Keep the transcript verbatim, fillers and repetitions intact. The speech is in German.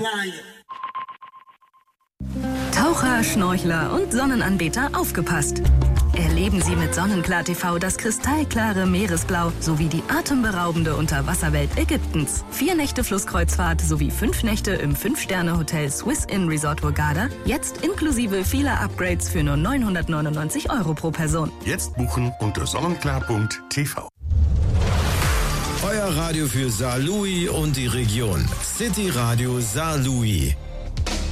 Taucher, Schnorchler und Sonnenanbeter aufgepasst! Erleben Sie mit Sonnenklar T V das kristallklare Meeresblau sowie die atemberaubende Unterwasserwelt Ägyptens. Vier Nächte Flusskreuzfahrt sowie fünf Nächte im Fünf-Sterne-Hotel Swiss Inn Resort Hurghada. Jetzt inklusive vieler Upgrades für nur neunhundertneunundneunzig Euro pro Person. Jetzt buchen unter sonnenklar punkt t v. Euer Radio für Saarlouis und die Region. City Radio Saarlouis.